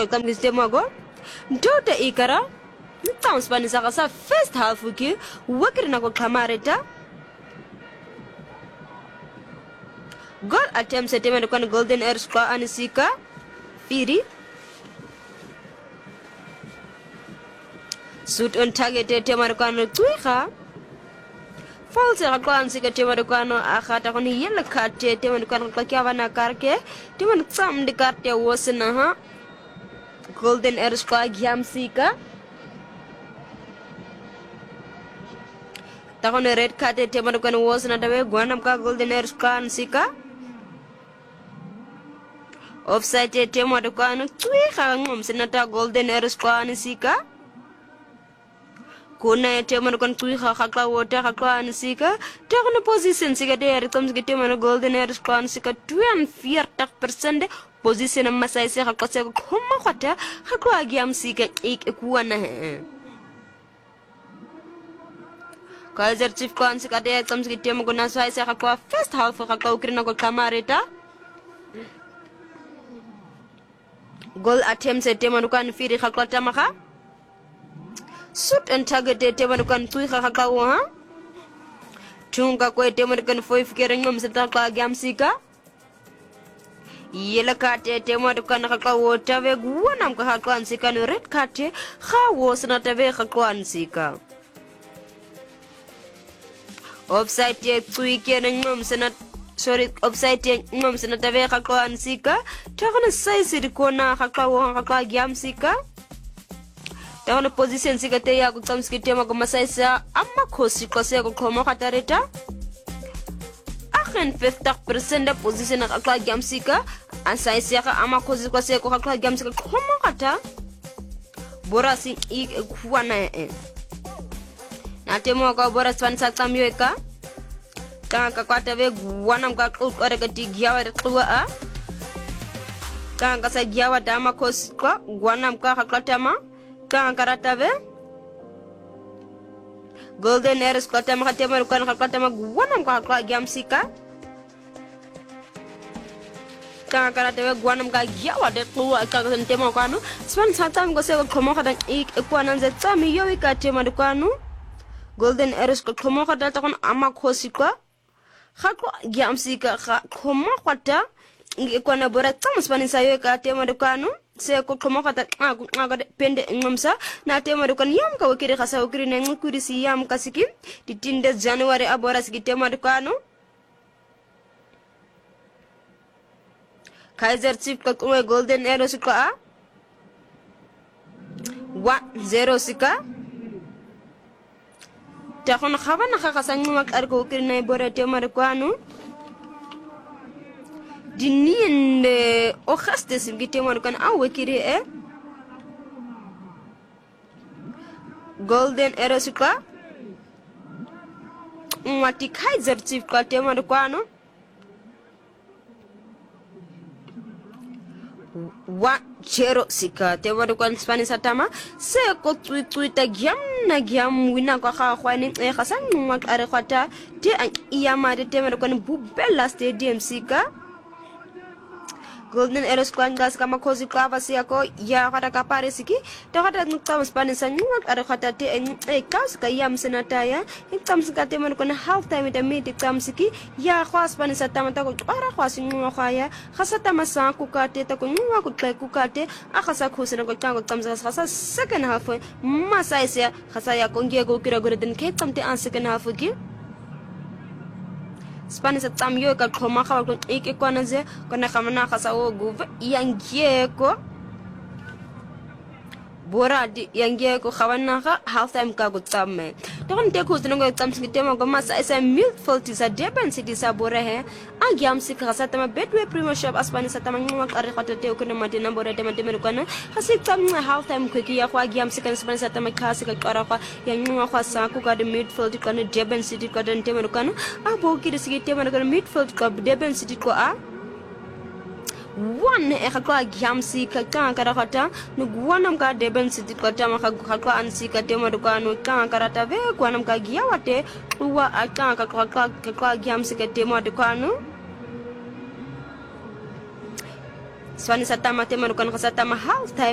tam sistema go ndota ikara tam Spanish sa first half ki wakiri na ko kamareta goal attempts tema de kon golden air squad anisika firi shoot on target tema de kon tuiha false rakwan sika tema de kon akhata kon yel karte tema de kon kakya bana karke tema sam de karte wosna ha golden air squad gyam sika takon red card tema de kon wosna tawe gwanam ka golden air squad sika offside tema de kon tuiha ngom sinata golden air squad sika kuna tema de kon tuiha khakla wota khakla sika takon position sika de ritom sika tema de golden air squad sika 24% position masai se khakla se khoma khata khakwa gyam sika ik kuana he Kaiser Chief kon sika de ritom sika tema gona sai se khakwa first half khakla ukrina ko kamareta goal attempts tema de kon firi khakla tamaka shoot and target tema de kon tuiha khakla wa tunga ko tema de kon foi fikere ngom se takla gyam sika yela kate tema de kon khakla wota ve guanam ka khakla sika no red kate khawo sna tave khakla sika offside ye tuike ngom sna sorry offside ye ngom sna tave khakla sika takona size de kona khakla wa khakla gyam sika takona position sika te ya kutsamski tema ko masaisa amma khosi klase ko khoma khatareta 50% position khakla gyam sika ansaisi ka ama khosi klase ko khakla gyam sika khoma khata borasi ik kuana na temo ka boras fansa tsamyo ka ka kwata ve guanam ka kore ka tigyawa twa a ka sa gyawa dama khosi ko guanam ka khakla tama ka karata ve golden air squad tama khatema kan khakla tama guanam ka khakla gyam sika ka karata ve guanam ka gyawa de twa ka tema kwanu swan satam go se ko khomo khada ik ekwana nze tsami yo ka tema de kwanu golden air squad khomo khada ta kon ama khosi kwa khakwa gyam sika khomo khata ekwana bora tsam Spanish yo ka tema de kwanu se ko khomo khata aga pende ngomsa na tema de kon yam ka wakiri khasa wakiri ne ngukuri si yam kasiki ditinde January abora siki tema de kwanu Kaiser Chief ko golden arrow sika 1-0 sika ta kon khabana khasa nguma ar ko wakiri ne bora tema de kwanu dininde o khaste simgi tema de kon awakiri golden arrow sika wati Kaiser Chief ko tema de kwanu 1-0 sika tema de kon Spanish atama se ko tuita gyam na gyam wina ko khwani khasang ngak are khata te iyama de tema de kon bubella stadium sika golden arrow squad gas kama khosi kwa basi yako ya khata kapare siki to khata ngtam Spanish ngak are khata te kaus ka yam senataya ngtam sika tema de kon half time de mid ngtam siki ya khwa Spanish atama ta ko ara khwasi ngwa khaya khasata masa ku ka te ta ko ngwa ku tlai ku ka te akhasa khusina ko tango ngtam khasa second half masa ise khasa ya ko nge go kira gore den ke ngtam te an second half ki Spanish tsam yo ka khoma kha ko ik ekwana ze kona khamana khasa wo guv yangie ko bora di yangie ko khawana kha half time ka go tsamme to kon te ko tngo tsam sing tema go masa isa midfield sa Durban City sa bora he agyam sik khasa tama Betway Premiership Spanish tama ngwa ka re khata te ko na madina bora tema tema kona khasi tsam half time ko ki ya ko agyam sik Spanish tama khasi ka kara kha yangwa kha sa ko ka de midfield ko na Durban City ko den tema kona abo ki de sik tema ko midfield ko Durban City ko a one ekakwa gyamsi kaka karakata nugwanam ka Durban City kata makakwa ansi katema dukano kaka karata ve kwanam ka gyawate uwa akaka kakwa gyamsi katema dukano Spanish atama tema dukano kasata ma half time